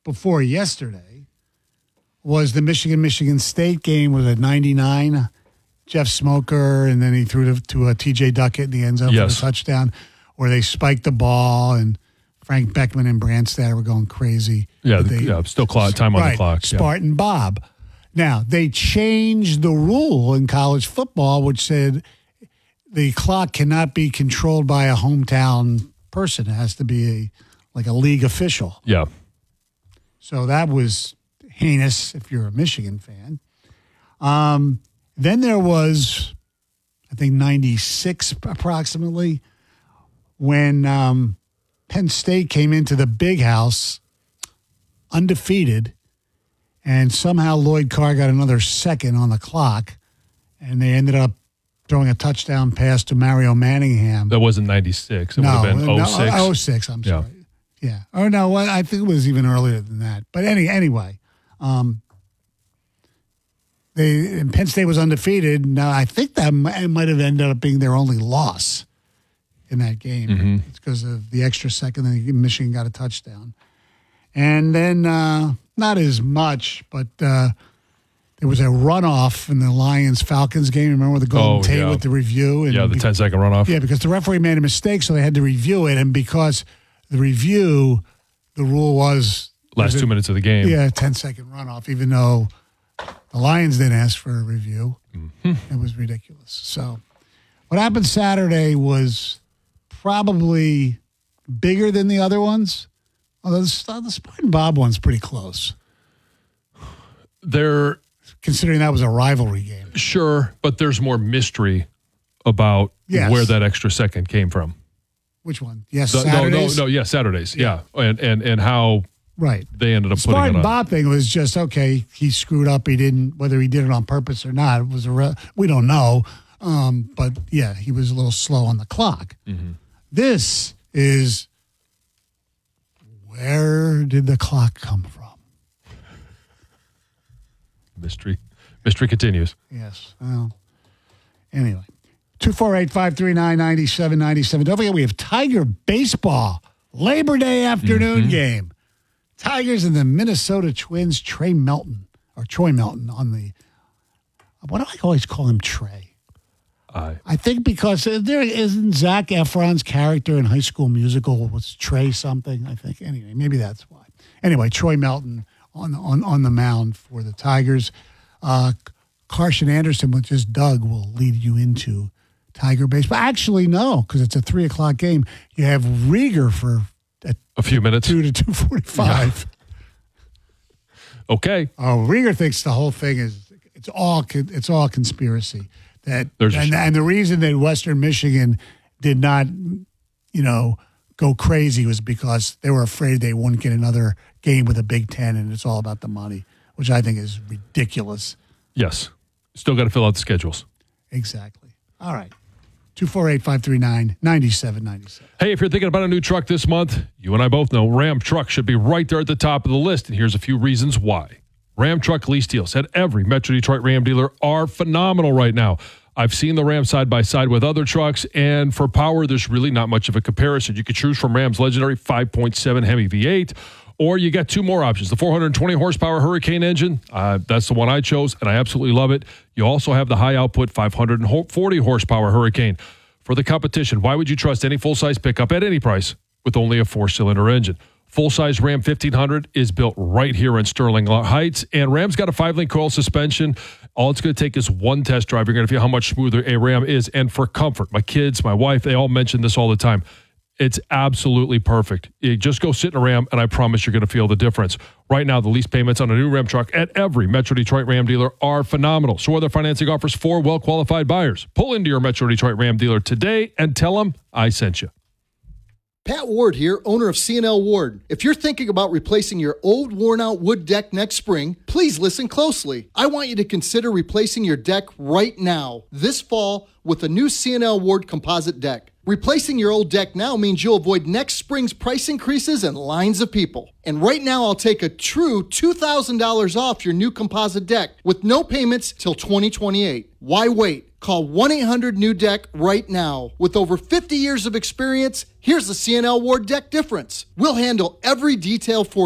before yesterday was the Michigan State game with a 99, Jeff Smoker, and then he threw to a T.J. Duckett in the end zone for the touchdown, where they spiked the ball and Frank Beckman and Brandstad were going crazy. Yeah, still time on the clock. Spartan Bob. Now, they changed the rule in college football, which said the clock cannot be controlled by a hometown person. It has to be a league official. Yeah. So that was heinous if you're a Michigan fan. Then there was, I think, 96 approximately, when Penn State came into the Big House undefeated, and somehow Lloyd Carr got another second on the clock, and they ended up throwing a touchdown pass to Mario Manningham. That wasn't 96. It would have been 06. 06, I'm sorry. Yeah. Or no, I think it was even earlier than that. But anyway, and Penn State was undefeated. Now, I think that might have ended up being their only loss in that game. Mm-hmm. It's because of the extra second that Michigan got a touchdown. And then, not as much, but there was a runoff in the Lions-Falcons game. Remember the Golden Tate with the review? And the 10-second runoff. Yeah, because the referee made a mistake, so they had to review it. And because the review, the rule was... Last 2 minutes of the game. Yeah, 10-second runoff, even though the Lions didn't ask for a review. Mm-hmm. It was ridiculous. So what happened Saturday was probably bigger than the other ones. Although the Spartan Bob one's pretty close. Considering that was a rivalry game. Sure, but there's more mystery about where that extra second came from. Which one? Saturdays? No, Saturdays. Yeah. And how they ended up putting it on. Spartan Bob thing was just, okay, he screwed up. He didn't, whether he did it on purpose or not, it was we don't know. But yeah, he was a little slow on the clock. Mm-hmm. This is, where did the clock come from? Mystery continues. Yes. Well, anyway, 248-539-9797. Don't forget, we have Tiger baseball Labor Day afternoon game. Tigers and the Minnesota Twins. Troy Melton on the. Why do I always call him Trey? I think because there isn't Zac Efron's character in High School Musical was Trey something. I think anyway, maybe that's why. Anyway, Troy Melton on the mound for the Tigers. Carson Anderson, with just Doug, will lead you into Tiger baseball. Actually, no, because it's a 3:00 game. You have Rieger for a few minutes, 2 to 2:45. Yeah. Okay. Oh, Rieger thinks the whole thing is it's all conspiracy. And the reason that Western Michigan did not, go crazy was because they were afraid they wouldn't get another game with a Big Ten, and it's all about the money, which I think is ridiculous. Yes. Still got to fill out the schedules. Exactly. All right. 248-539-9797. Hey, if you're thinking about a new truck this month, you and I both know Ram Truck should be right there at the top of the list, and here's a few reasons why. Ram Truck lease deals at every Metro Detroit Ram dealer are phenomenal right now. I've seen the Ram side by side with other trucks, and for power, there's really not much of a comparison. You could choose from Ram's legendary 5.7 Hemi V8, or you got two more options. The 420 horsepower Hurricane engine, that's the one I chose, and I absolutely love it. You also have the high output 540 horsepower Hurricane. For the competition, why would you trust any full-size pickup at any price with only a 4-cylinder engine? Full-size Ram 1500 is built right here in Sterling Heights, and Ram's got a 5-link coil suspension. All it's going to take is one test drive. You're going to feel how much smoother a Ram is. And for comfort, my kids, my wife, they all mention this all the time. It's absolutely perfect. You just go sit in a Ram, and I promise you're going to feel the difference. Right now, the lease payments on a new Ram truck at every Metro Detroit Ram dealer are phenomenal. So are their financing offers for well-qualified buyers. Pull into your Metro Detroit Ram dealer today and tell them I sent you. Pat Ward here, owner of C&L Ward. If you're thinking about replacing your old worn-out wood deck next spring, please listen closely. I want you to consider replacing your deck right now, this fall, with a new C&L Ward composite deck. Replacing your old deck now means you'll avoid next spring's price increases and lines of people. And right now, I'll take a true $2,000 off your new composite deck with no payments till 2028. Why wait? Call 1-800-NEW-DECK right now. With over 50 years of experience, here's the C&L Ward deck difference. We'll handle every detail for you.